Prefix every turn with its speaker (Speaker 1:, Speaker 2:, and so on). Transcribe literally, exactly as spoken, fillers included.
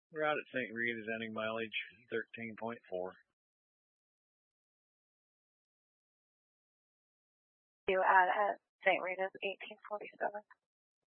Speaker 1: We're out at Saint Rita's, ending mileage thirteen point four.
Speaker 2: You at, at Saint Rita's eighteen forty-seven.